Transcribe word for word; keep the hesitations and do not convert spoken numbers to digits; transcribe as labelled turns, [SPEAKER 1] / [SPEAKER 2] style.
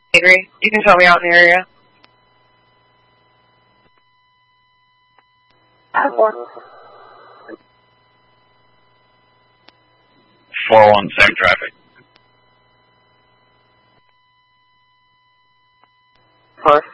[SPEAKER 1] Agree. You can tell me out in the area. Four.
[SPEAKER 2] four one, same traffic.
[SPEAKER 1] Four